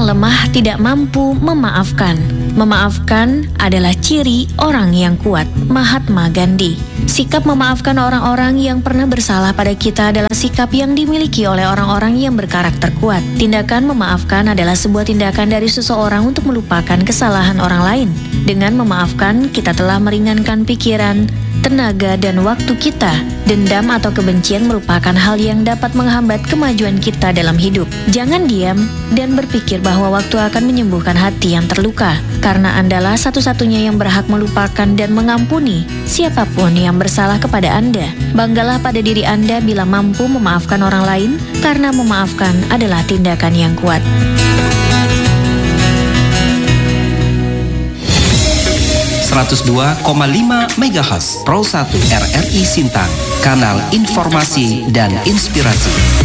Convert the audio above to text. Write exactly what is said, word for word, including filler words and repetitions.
yang lemah tidak mampu memaafkan. Memaafkan adalah ciri orang yang kuat. Mahatma Gandhi. Sikap memaafkan orang-orang yang pernah bersalah pada kita adalah sikap yang dimiliki oleh orang-orang yang berkarakter kuat. Tindakan memaafkan adalah sebuah tindakan dari seseorang untuk melupakan kesalahan orang lain. Dengan memaafkan, kita telah meringankan pikiran, tenaga, dan waktu kita. Dendam atau kebencian merupakan hal yang dapat menghambat kemajuan kita dalam hidup. Jangan diam dan berpikir bahwa waktu akan menyembuhkan hati yang terluka, karena Andalah satu-satunya yang berhak melupakan dan mengampuni siapapun yang bersalah kepada Anda. Banggalah pada diri Anda bila mampu memaafkan orang lain, karena memaafkan adalah tindakan yang kuat. seratus dua koma lima megahertz Pro satu R R I Sintang, kanal informasi dan inspirasi.